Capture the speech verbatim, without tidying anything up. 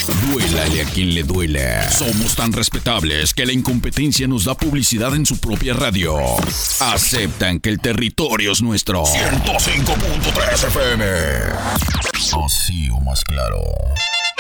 Duélale a quien le duele. Somos tan respetables que la incompetencia nos da publicidad en su propia radio. Aceptan que el territorio es nuestro. ciento cinco punto tres F M. Así o más claro.